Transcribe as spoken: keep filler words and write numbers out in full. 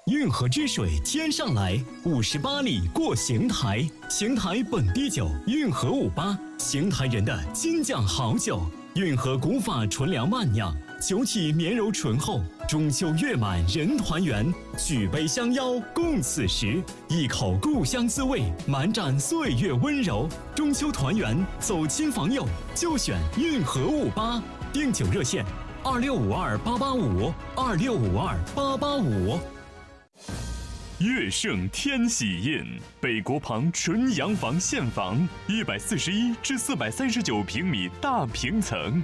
运河之水天上来，五十八里过邢台。邢台本地酒，运河五八，邢台人的金酱好酒。运河古法纯粮慢酿，酒体绵柔醇厚。中秋月满人团圆，举杯相邀共此时。一口故乡滋味，满盏岁月温柔。中秋团圆，走亲访友，就选运河五八。订酒热线：二六五二八八五，二六五二八八五。 乐盛天喜印，北国旁纯洋房现房，一百四十一至四百三十九平米大平层，